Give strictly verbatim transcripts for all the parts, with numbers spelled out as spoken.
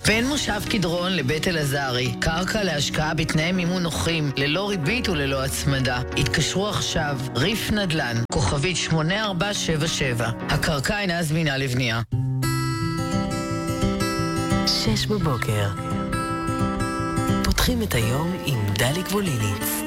בין מושב קדרון לבית אלעזרי, קרקע להשקעה בתנאי מימון נוחים, ללא ריבית וללא הצמדה. התקשרו עכשיו, ריף נדל"ן, כוכבית שמונה ארבע שבע שבע. הקרקע אינה זמינה לבנייה. שש בבוקר. פותחים את היום עם דליק ווליניץ.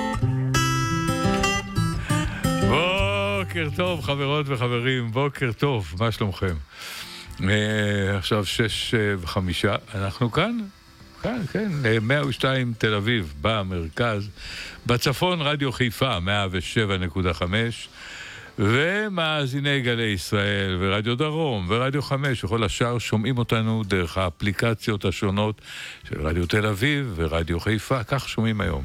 בוקר טוב חברות וחברים, בוקר טוב, מה שלומכם? עכשיו שש וחמישה, אנחנו כאן, כאן, כן, מאה ושתיים תל אביב, במרכז, בצפון רדיו חיפה, מאה ושבע נקודה חמש, ומאזיני גלי ישראל, ורדיו דרום, ורדיו חמש, וכל השאר שומעים אותנו דרך האפליקציות השונות של רדיו תל אביב ורדיו חיפה, כך שומעים היום.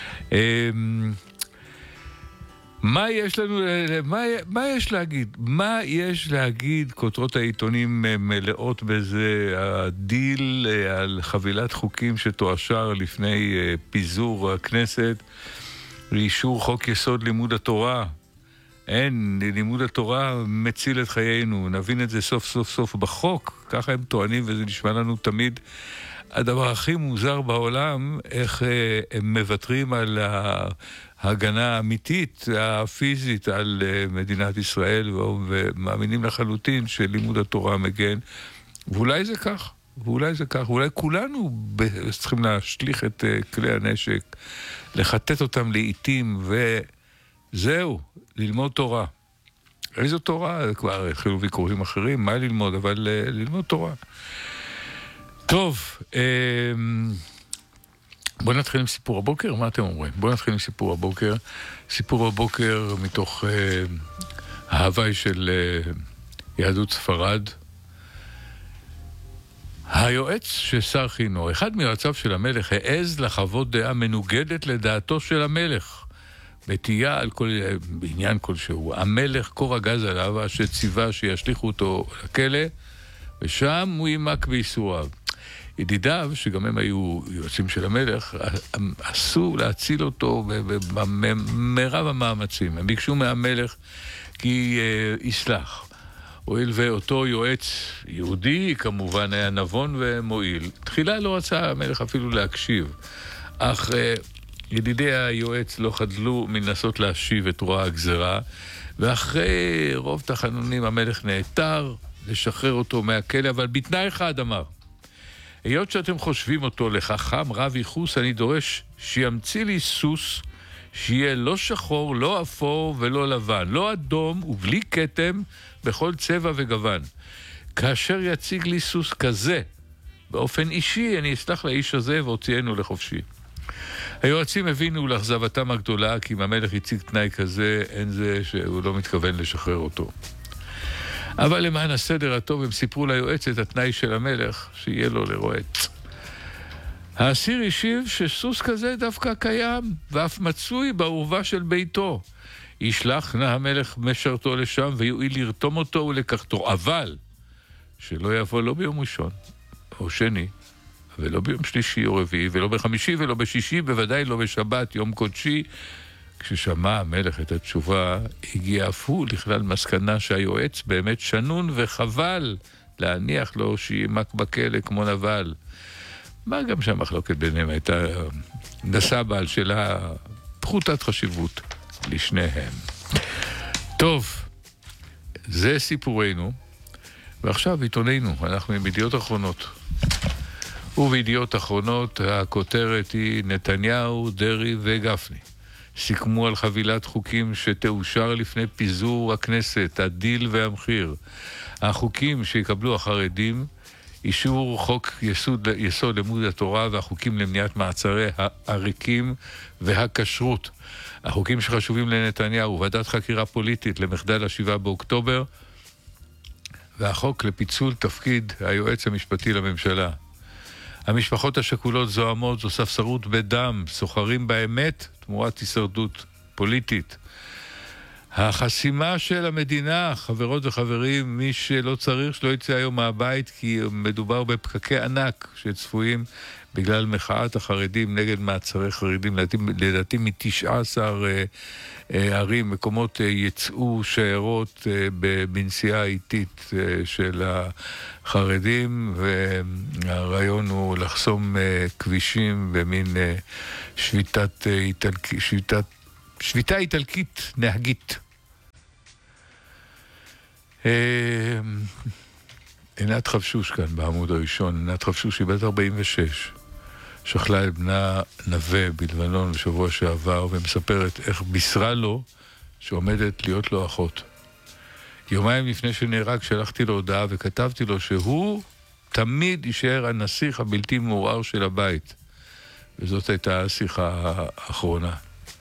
מה יש לנו, מה, מה יש להגיד? מה יש להגיד? כותרות העיתונים מלאות בזה, הדיל על חבילת חוקים שתואשר לפני פיזור הכנסת, לאישור חוק יסוד לימוד התורה. אין, לימוד התורה מציל את חיינו, נבין את זה סוף סוף סוף בחוק, ככה הם טוענים וזה נשמע לנו תמיד הדבר הכי מוזר בעולם, איך הם מוותרים על ההגנה האמיתית, הפיזית על מדינת ישראל, ומאמינים לחלוטין שלימוד התורה מגן, ואולי זה כך, ואולי זה כך, ואולי כולנו צריכים להשליך את כלי הנשק, לחטט אותם לעיתים, וזהו, ללמוד תורה. איזו תורה? כבר התחילו ויכוחים אחרים, מה ללמוד, אבל ללמוד תורה. טוב, בואו נתחיל עם סיפור הבוקר, מה אתם אומרים? בואו נתחיל עם סיפור הבוקר. סיפור הבוקר מתוך ההוואי של יהדות ספרד. היועץ של שר חינוך, אחד מיועציו של המלך, העז לחוות דעה מנוגדת לדעתו של המלך. בתייה על כל, בעניין כלשהו. המלך קור הגז עליו, שציווה שישליחו אותו לכלא, ושם הוא יימק בייסוריו. ידידיו, שגם הם היו יועצים של המלך, עשו להציל אותו במרב המאמצים. הם ביקשו מהמלך כי uh, יסלח. הואיל ואותו יועץ יהודי, כמובן היה נבון ומועיל. תחילה לא רצה המלך אפילו להקשיב. אך uh, ידידי היועץ לא חדלו מנסות להשיב את רוע הגזרה, ואחרי רוב תחנונים המלך נעתר לשחרר אותו מהכלא, אבל בתנאי אחד אמר, היות שאתם חושבים אותו לחכם רב ייחוס, אני דורש שימציא לי סוס שיהיה לא שחור, לא אפור ולא לבן, לא אדום ובלי כתם בכל צבע וגוון. כאשר יציג לי סוס כזה, באופן אישי אני אסלח לאיש הזה והוציאנו לחופשי. היועצים הבינו לאכזבתם הגדולה, כי אם המלך הציג תנאי כזה, אין זה שהוא לא מתכוון לשחרר אותו. אבל למען הסדר הטוב הם סיפרו ליועץ את התנאי של המלך, שיהיה לו לרועץ. האסיר השיב שסוס כזה דווקא קיים, ואף מצוי בעורבה של ביתו. ישלח נא המלך משרתו לשם, ויועיל לרתום אותו ולקחתו. אבל שלא יבוא לא ביום ראשון או שני, ולא ביום שלישי או רביעי, ולא בחמישי ולא בשישי, בוודאי לא בשבת, יום קודשי. כששמע המלך את התשובה, הגיע אף הוא לכלל מסקנה שהיועץ באמת שנון, וחבל להניח לו שימק בכלא כמו נבל. מה גם שהמחלוקת ביניהם הייתה נשא בעל שלה פחותת חשיבות לשניהם. טוב, זה סיפורנו, ועכשיו עיתוננו, אנחנו עם ידיעות אחרונות. ובידיעות אחרונות הכותרת היא נתניהו, דרי וגפני סיכמו על חבילת חוקים שתאושר לפני פיזור הכנסת, הדיל והמחיר. החוקים שיקבלו החרדים, אישור חוק יסוד, יסוד לימוד התורה והחוקים למניעת מעצרי העריקים והכשרות. החוקים שחשובים לנתניהו, ועדת חקירה פוליטית למחדל השבעה באוקטובר, והחוק לפיצול תפקיד היועץ המשפטי לממשלה. המשפחות השכולות זוהמות, זו ספסרות בדם, סוחרים באמת תמורת הישרדות פוליטית. החסימה של המדינה, חברות וחברים, מי שלא צריך שלא יצא היום מהבית, כי מדובר בפקקי ענק שצפויים בגלל מחאת החרדים נגד מעצרי חרדים, לדעתי מ-תשע עשרה ערים, מקומות יצאו שיירות בנסיעה איטית של החרדים, והרעיון הוא לחסום כבישים במין שביתת איטלקית, שביתת שביתה איטלקית נהגית. עינת חבשוש כאן בעמוד הראשון. עינת חבשוש היא בת ארבעים ושש. שכלה את בנה נווה בלבנון בשבוע שעבר, ומספרת איך בישרה לו שעומדת להיות לו אחות. יומיים לפני שנהרג שלחתי לו הודעה וכתבתי לו שהוא תמיד יישאר הנסיך הבלתי מעורער של הבית. וזאת הייתה השיחה האחרונה.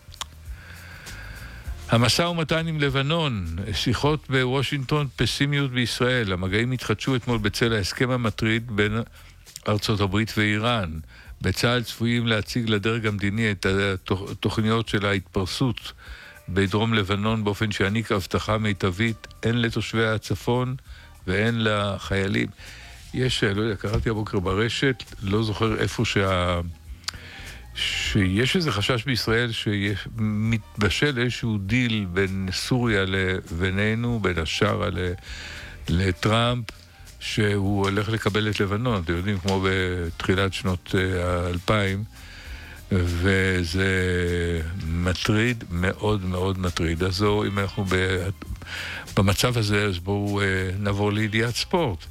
המשא ומתן עם לבנון, שיחות בוושינגטון, פסימיות בישראל. המגעים התחדשו אתמול בצל ההסכם המטריד בין ארצות הברית ואיראן. בצה"ל צפויים להציג לדרג המדיני את התוכניות של ההתפרסות בדרום לבנון באופן שיעניק הבטחה מיטבית הן לתושבי הצפון והן לחיילים. יש, לא יודע, קראתי הבוקר ברשת, לא זוכר איפה שה... שיש איזה חשש בישראל שמתבשל איזשהו דיל בין סוריה לבינינו, בין השארה לטראמפ, שהוא הולך לקבל את לבנון, אתם יודעים, כמו בתחילת שנות האלפיים, וזה מטריד, מאוד מאוד מטריד. אז זו, אם אנחנו במצב הזה, אז בואו נעבור לידיעת ספורט.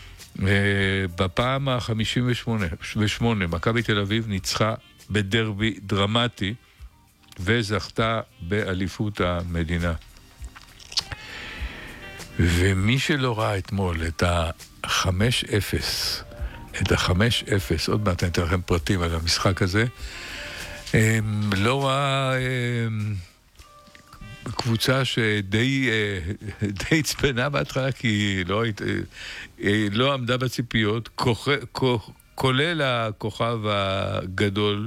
בפעם ה-חמישים ושמונה, מכבי תל אביב ניצחה בדרבי דרמטי וזכתה באליפות המדינה. ומי שלא ראה אתמול את ה-חמש אפס, את ה-חמש אפס, עוד מעט אני אתן לכם פרטים על המשחק הזה, לא ראה קבוצה שדי די צפנה בהתחלה, כי היא לא, היא לא עמדה בציפיות, כוח, כוח, כולל הכוכב הגדול,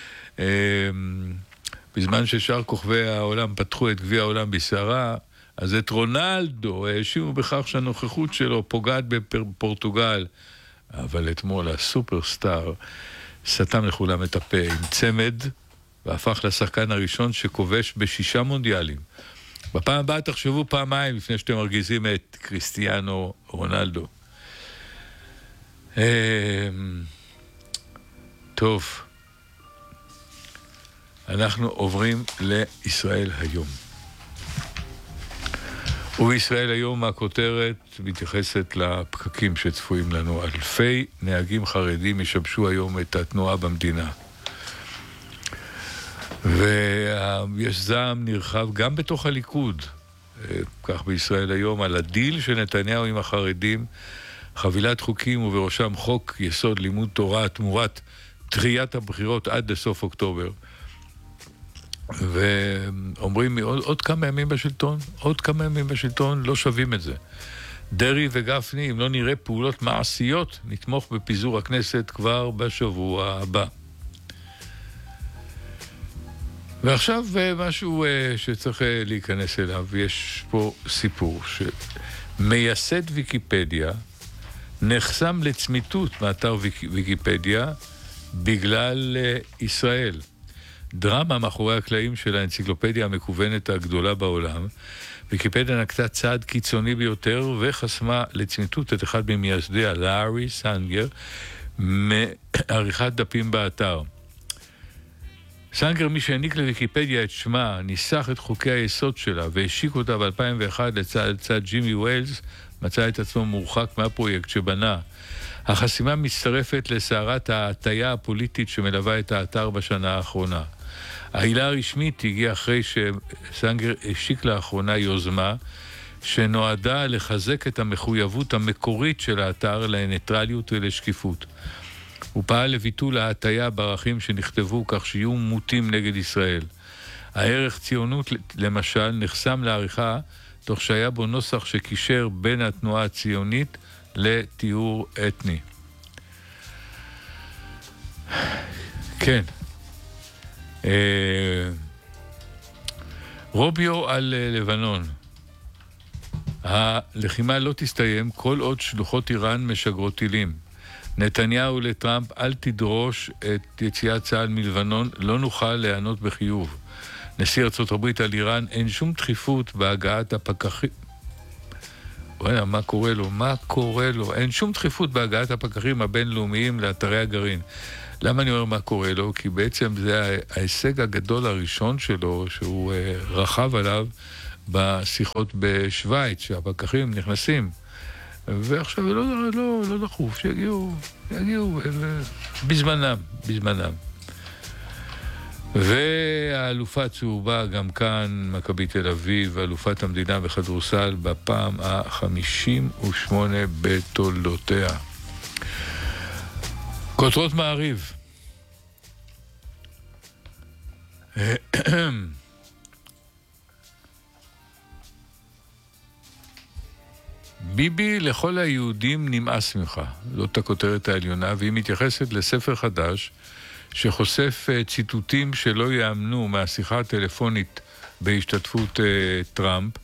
בזמן ששאר כוכבי העולם פתחו את גביע העולם בסערה, אז את רונלדו האשימו בכך שהנוכחות שלו פוגעת בפורטוגל, אבל אתמול הסופרסטאר סתם לכולם את הפה עם צמד, והפך לשחקן הראשון שכובש בשישה מונדיאלים. בפעם הבאה תחשבו פעמיים לפני שאתם מרגיזים את קריסטיאנו רונלדו. טוב, אנחנו עוברים לישראל היום. ובישראל היום הכותרת מתייחסת לפקקים שצפויים לנו. אלפי נהגים חרדים ישבשו היום את התנועה במדינה. ויש זעם נרחב גם בתוך הליכוד, כך בישראל היום, על הדיל של נתניהו עם החרדים, חבילת חוקים ובראשם חוק יסוד לימוד תורה תמורת דחיית הבחירות עד לסוף אוקטובר. ואומרים עוד, עוד כמה ימים בשלטון, עוד כמה ימים בשלטון, לא שווים את זה. דרי וגפני, אם לא נראה פעולות מעשיות, נתמוך בפיזור הכנסת כבר בשבוע הבא. ועכשיו משהו שצריך להיכנס אליו, יש פה סיפור שמייסד ויקיפדיה נחסם לצמיתות מאתר ויקיפדיה בגלל ישראל. דרמה מאחורי הקלעים של האנציקלופדיה המקוונת הגדולה בעולם. ויקיפדיה נקטה צעד קיצוני ביותר וחסמה לצמיתות את אחד ממייסדיה, לארי סנגר, מעריכת דפים באתר. סנגר, מי שהעניק לוויקיפדיה את שמה, ניסח את חוקי היסוד שלה והשיק אותה ב-אלפיים ואחת לצד, לצד ג'ימי ווילס, מצא את עצמו מורחק מהפרויקט שבנה. החסימה מצטרפת לסערת ההטיה הפוליטית שמלווה את האתר בשנה האחרונה. העילה הרשמית הגיעה אחרי שסנגר השיק לאחרונה יוזמה שנועדה לחזק את המחויבות המקורית של האתר לניטרליות ולשקיפות. הוא פעל לביטול ההטיה בערכים שנכתבו כך שיהיו מוטים נגד ישראל. הערך ציונות למשל נחסם לעריכה תוך שהיה בו נוסח שקישר בין התנועה הציונית לטיהור אתני. כן. רוביו על לבנון. הלחימה לא תסתיים כל עוד שלוחות איראן משגרות טילים. נתניהו לטראמפ, אל תדרוש את יציאת צה"ל מלבנון, לא נוכל להיענות בחיוב. נשיא ארצות הברית על איראן, אין שום דחיפות בהגעת הפקחים. וואלה, מה קורה לו? מה קורה לו? אין שום דחיפות בהגעת הפקחים הבינלאומיים לאתרי הגרעין. למה אני אומר מה קורה לו? כי בעצם זה ההישג הגדול הראשון שלו, שהוא רחב עליו בשיחות בשוויץ, שהפקחים נכנסים. ועכשיו לא, לא, לא דחוף, שיגיעו, יגיעו בזמנם, בזמנם. והאלופה צהובה גם כאן, מכבי תל אביב, אלופת המדינה בכדורסל בפעם ה-חמישים ושמונה בתולדותיה. כותרות מעריב. ביבי לכל היהודים נמאס ממך, זאת הכותרת העליונה, והיא מתייחסת לספר חדש שחושף ציטוטים שלא יאמנו מהשיחה הטלפונית בהשתתפות טראמפ.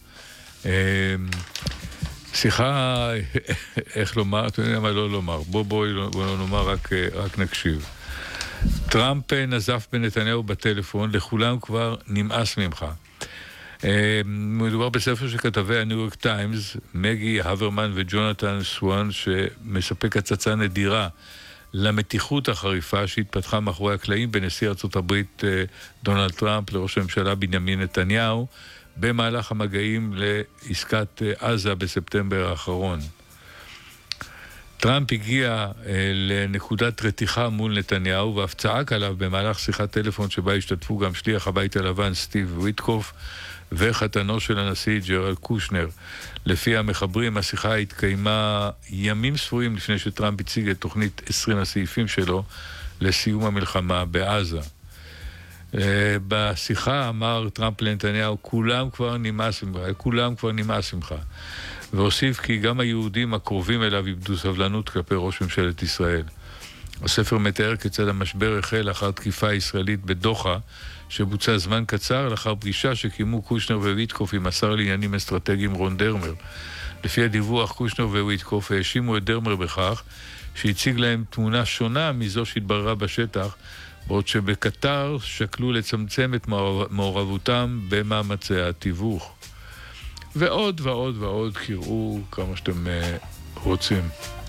שיחה, איך לומר, אתה יודע מה לא לומר, בוא בואי בוא לא נאמר, רק, רק נקשיב. טראמפ נזף בנתניהו בטלפון, לכולם כבר נמאס ממך. מדובר בספר שכתבי הניו יורק טיימס, מגי הברמן וג'ונתן סואן, שמספק הצצה נדירה למתיחות החריפה שהתפתחה מאחורי הקלעים בנשיא ארצות הברית דונלד טראמפ לראש הממשלה בנימין נתניהו במהלך המגעים לעסקת עזה בספטמבר האחרון. טראמפ הגיע לנקודת רתיחה מול נתניהו ואף צעק עליו במהלך שיחת טלפון שבה השתתפו גם שליח הבית הלבן סטיב ויטקוף וחתנו של הנשיא ג'רלד קושנר. לפי המחברים, השיחה התקיימה ימים ספורים לפני שטראמפ הציג את תוכנית עשרים הסעיפים שלו לסיום המלחמה בעזה. בשיחה אמר טראמפ לנתניהו, כולם כבר נמאס ממך, כולם כבר נמאס ממך. והוסיף כי גם היהודים הקרובים אליו איבדו סבלנות כלפי ראש ממשלת ישראל. הספר מתאר כיצד המשבר החל לאחר תקיפה ישראלית בדוחה, שבוצע זמן קצר לאחר פגישה שקיימו קושנר וויטקוף עם השר לעניינים אסטרטגיים רון דרמר. לפי הדיווח, קושנר וויטקוף האשימו את דרמר בכך שהציג להם תמונה שונה מזו שהתבררה בשטח, בעוד שבקטר שקלו לצמצם את מעורבותם במאמצי התיווך. ועוד ועוד ועוד, קראו כמה שאתם רוצים.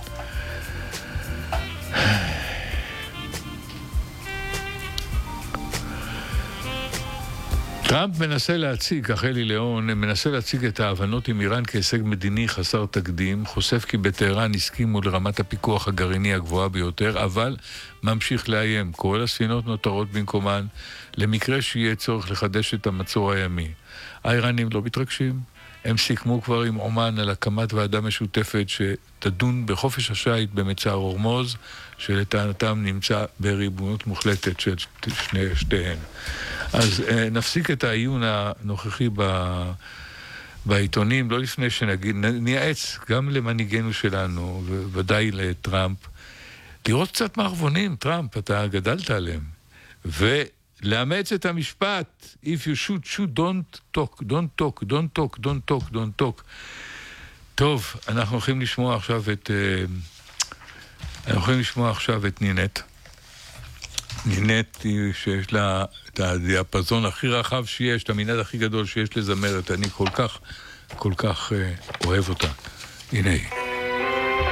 טראמפ מנסה להציג, כך אלי ליאון, מנסה להציג את ההבנות עם איראן כהישג מדיני חסר תקדים, חושף כי בטהרן הסכימו לרמת הפיקוח הגרעיני הגבוהה ביותר, אבל ממשיך לאיים. כל הספינות נותרות במקומן למקרה שיהיה צורך לחדש את המצור הימי. האיראנים לא מתרגשים, הם סיכמו כבר עם אומן על הקמת ועדה משותפת שתדון בחופש השייט במצר הורמוז, שלטענתם נמצא בריבונות מוחלטת של שני, שתיהן. אז נפסיק את העיון הנוכחי ב... בעיתונים, לא לפני שנגיד, נייעץ גם למנהיגנו שלנו, וודאי לטראמפ, לראות קצת מערבונים, טראמפ, אתה גדלת עליהם, ולאמץ את המשפט, if you shoot, shoot, don't talk, don't talk, don't talk, don't talk, don't talk. טוב, אנחנו הולכים לשמוע עכשיו את, אנחנו הולכים לשמוע עכשיו את נינט. נינט היא שיש לה את הדיאפזון הכי רחב שיש, את המנעד הכי גדול שיש לזמרת, אני כל כך, כל כך אוהב אותה. הנה היא.